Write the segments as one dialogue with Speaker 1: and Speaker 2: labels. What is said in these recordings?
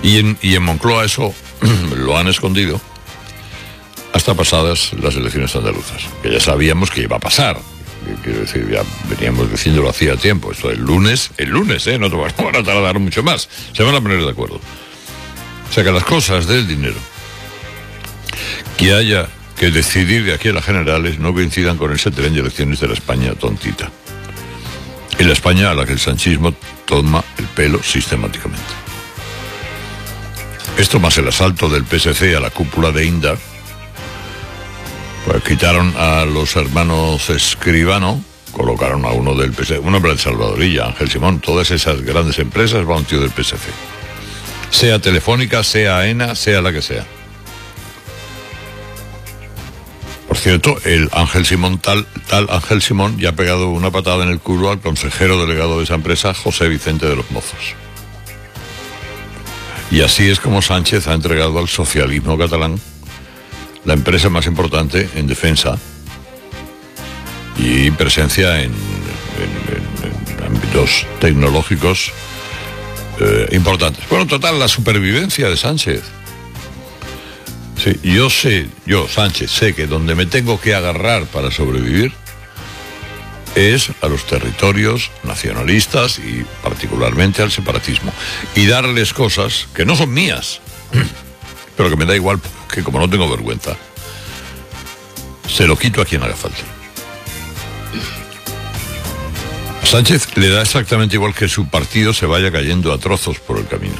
Speaker 1: Y en Moncloa eso lo han escondido hasta pasadas las elecciones andaluzas, que ya sabíamos que iba a pasar. Quiero decir, ya veníamos diciéndolo hacía tiempo. Esto el lunes, no van a tardar mucho más. Se van a poner de acuerdo. O sea que las cosas del dinero que haya que decidir de aquí a las generales no coincidan con ese tren de elecciones de la España tontita. Y la España a la que el sanchismo toma el pelo sistemáticamente. Esto más el asalto del PSC a la cúpula de Indar. Pues quitaron a los hermanos Escribano, colocaron a uno del PSC, un hombre de Salvadorilla, Ángel Simón. Todas esas grandes empresas va un tío del PSC. Sea Telefónica, sea AENA, sea la que sea. Por cierto, el Ángel Simón, tal Ángel Simón, ya ha pegado una patada en el culo al consejero delegado de esa empresa, José Vicente de los Mozos. Y así es como Sánchez ha entregado al socialismo catalán la empresa más importante en defensa y presencia en ámbitos tecnológicos importantes. Bueno, total, la supervivencia de Sánchez. Sí, yo, Sánchez, sé que donde me tengo que agarrar para sobrevivir es a los territorios nacionalistas y particularmente al separatismo. Y darles cosas que no son mías, pero que me da igual, que como no tengo vergüenza, se lo quito a quien haga falta. A Sánchez le da exactamente igual que su partido se vaya cayendo a trozos por el camino.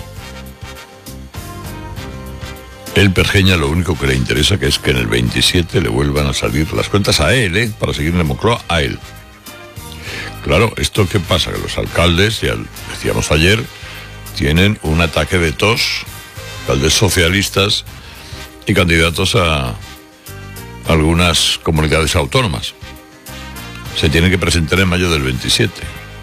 Speaker 1: Él pergeña lo único que le interesa, que es que en el 27 le vuelvan a salir las cuentas a él, para seguir en Moncloa, a él. Claro, ¿esto qué pasa? Que los alcaldes, ya decíamos ayer, tienen un ataque de tos, alcaldes socialistas y candidatos a algunas comunidades autónomas. Se tienen que presentar en mayo del 27.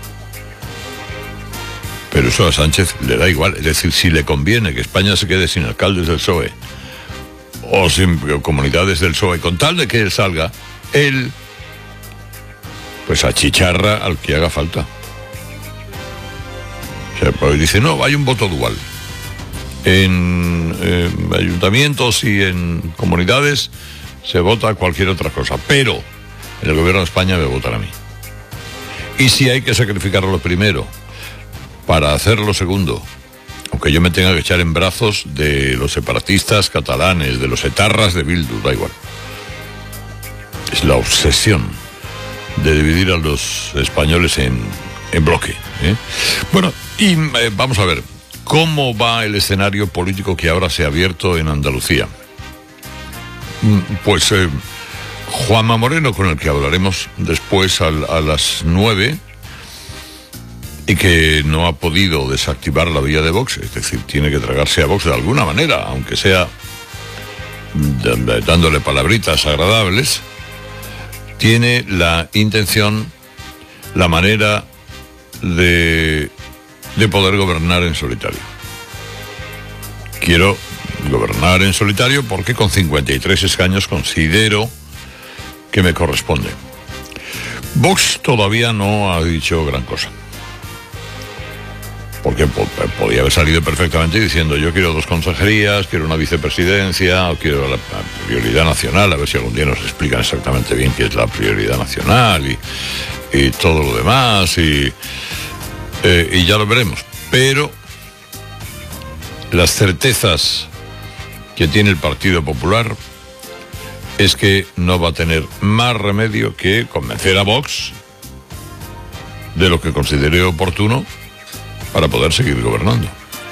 Speaker 1: Pero eso a Sánchez le da igual. Es decir, si le conviene que España se quede sin alcaldes del PSOE o sin comunidades del PSOE, con tal de que él salga, él pues achicharra al que haga falta. O sea, pues dice, no, hay un voto dual. En ayuntamientos y en comunidades se vota cualquier otra cosa, pero en el gobierno de España me votan a mí. Y si hay que sacrificar lo primero para hacer lo segundo, aunque yo me tenga que echar en brazos de los separatistas catalanes, de los etarras de Bildu, da igual. Es la obsesión de dividir a los españoles en bloque. Bueno, y vamos a ver cómo va el escenario político que ahora se ha abierto en Andalucía. Pues Juanma Moreno, con el que hablaremos después a las 9, y que no ha podido desactivar la vía de Vox, es decir, tiene que tragarse a Vox de alguna manera, aunque sea dándole palabritas agradables, tiene la intención, la manera de poder gobernar en solitario. Quiero gobernar en solitario porque con 53 escaños considero que me corresponde. Vox todavía no ha dicho gran cosa, porque podía haber salido perfectamente diciendo, yo quiero 2 consejerías, quiero una vicepresidencia, o quiero la prioridad nacional, a ver si algún día nos explican exactamente bien qué es la prioridad nacional y todo lo demás, y ya lo veremos. Pero las certezas que tiene el Partido Popular es que no va a tener más remedio que convencer a Vox de lo que considere oportuno para poder seguir gobernando.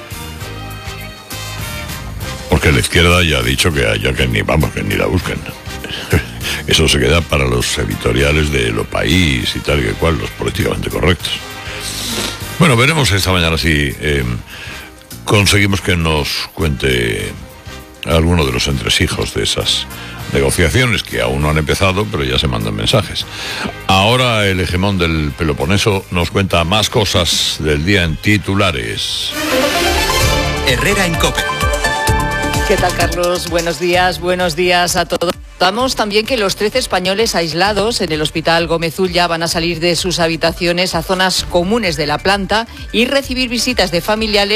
Speaker 1: Porque la izquierda ya ha dicho que ni la busquen. Eso se queda para los editoriales de Lo País y tal que cual, los políticamente correctos. Bueno, veremos esta mañana si conseguimos que nos cuente alguno de los entresijos de esas negociaciones que aún no han empezado, pero ya se mandan mensajes. Ahora el hegemón del Peloponeso nos cuenta más cosas del día en titulares.
Speaker 2: Herrera en COPE.
Speaker 3: ¿Qué tal, Carlos? Buenos días a todos. Contamos también que los 13 españoles aislados en el Hospital Gómez Ulla van a salir de sus habitaciones a zonas comunes de la planta y recibir visitas de familiares